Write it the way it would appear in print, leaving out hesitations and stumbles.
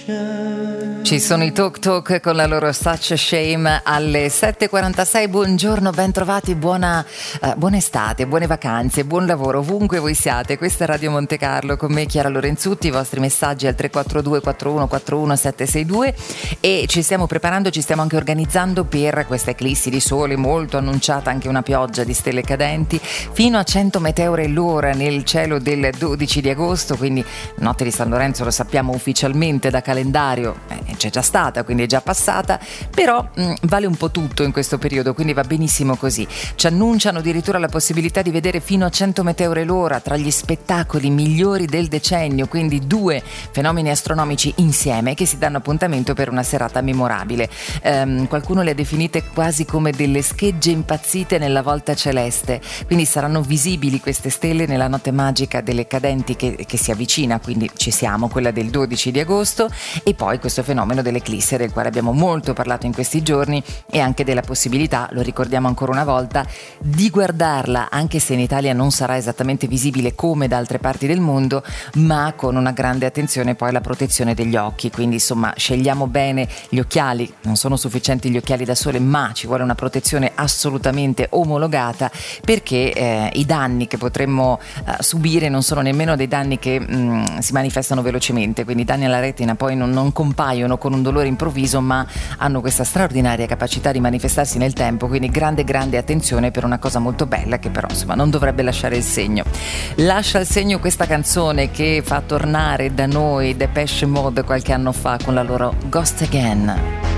Ci sono i Talk Talk con la loro Such a Shame alle 7.46. Buongiorno, ben trovati, buona estate, buone vacanze, buon lavoro ovunque voi siate. Questa è Radio Monte Carlo, con me Chiara Lorenzutti. I vostri messaggi al 342 41 41 762 e ci stiamo preparando, ci stiamo anche organizzando per questa eclissi di sole molto annunciata, anche una pioggia di stelle cadenti fino a 100 meteore l'ora nel cielo del 12 di agosto, quindi notte di San Lorenzo lo sappiamo ufficialmente da calendario, c'è già stata, quindi è già passata, però vale un po' tutto in questo periodo, quindi va benissimo così. Ci annunciano addirittura la possibilità di vedere fino a 100 meteore l'ora tra gli spettacoli migliori del decennio, quindi due fenomeni astronomici insieme che si danno appuntamento per una serata memorabile. Qualcuno le ha definite quasi come delle schegge impazzite nella volta celeste, quindi saranno visibili queste stelle nella notte magica delle cadenti che si avvicina, quindi ci siamo, quella del 12 di agosto, e poi questo fenomeno dell'eclisse del quale abbiamo molto parlato in questi giorni, e anche della possibilità, lo ricordiamo ancora una volta, di guardarla, anche se in Italia non sarà esattamente visibile come da altre parti del mondo, ma con una grande attenzione poi alla protezione degli occhi. Quindi insomma scegliamo bene gli occhiali, non sono sufficienti gli occhiali da sole, ma ci vuole una protezione assolutamente omologata, perché i danni che potremmo subire non sono nemmeno dei danni che si manifestano velocemente, quindi i danni alla retina poi non compaiono con un dolore improvviso, ma hanno questa straordinaria capacità di manifestarsi nel tempo, quindi grande attenzione per una cosa molto bella che però insomma non dovrebbe lasciare il segno. Lascia il segno questa canzone che fa tornare da noi Depeche Mode qualche anno fa con la loro Ghost Again.